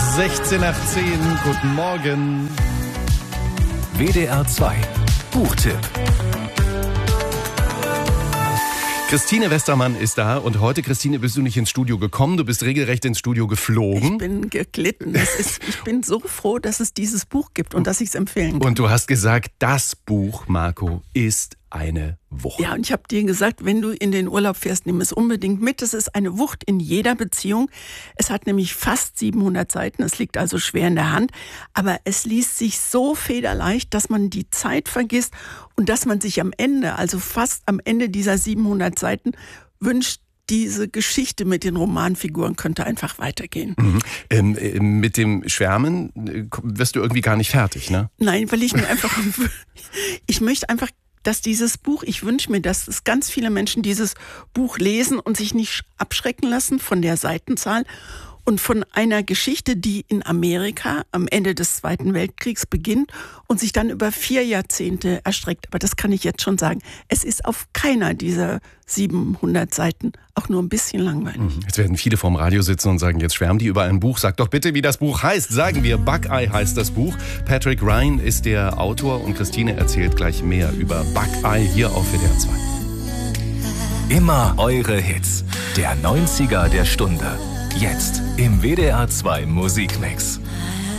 16 nach 10, guten Morgen. WDR 2 Buchtipp. Christine Westermann ist da und heute, Christine, bist du nicht ins Studio gekommen, du bist regelrecht ins Studio geflogen. Ich bin geglitten. Ich bin so froh, dass es dieses Buch gibt und dass ich es empfehlen kann. Und du hast gesagt, das Buch, Marco, ist eine Wucht. Ja, und ich habe dir gesagt, wenn du in den Urlaub fährst, nimm es unbedingt mit. Es ist eine Wucht in jeder Beziehung. Es hat nämlich fast 700 Seiten, es liegt also schwer in der Hand. Aber es liest sich so federleicht, dass man die Zeit vergisst und dass man sich am Ende, also fast am Ende dieser 700 Seiten, wünscht, diese Geschichte mit den Romanfiguren könnte einfach weitergehen. Mit dem Schwärmen wirst du irgendwie gar nicht fertig, ne? Nein, weil ich möchte einfach, dass dieses Buch, ich wünsche mir, dass es ganz viele Menschen dieses Buch lesen und sich nicht abschrecken lassen von der Seitenzahl und von einer Geschichte, die in Amerika am Ende des Zweiten Weltkriegs beginnt und sich dann über 4 Jahrzehnte erstreckt. Aber das kann ich jetzt schon sagen. Es ist auf keiner dieser 700 Seiten auch nur ein bisschen langweilig. Jetzt werden viele vorm Radio sitzen und sagen, jetzt schwärmen die über ein Buch. Sag doch bitte, wie das Buch heißt. Sagen wir, Buckeye heißt das Buch. Patrick Ryan ist der Autor und Christine erzählt gleich mehr über Buckeye hier auf WDR 2. Immer eure Hits. Der 90er der Stunde. Jetzt im WDR 2 Musikmix.